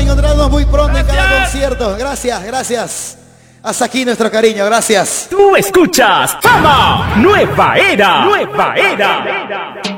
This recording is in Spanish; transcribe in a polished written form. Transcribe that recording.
encontrarnos muy pronto en cada concierto. Gracias, gracias. Hasta aquí nuestro cariño, gracias. Tú escuchas Fama Nueva Era. Nueva Era.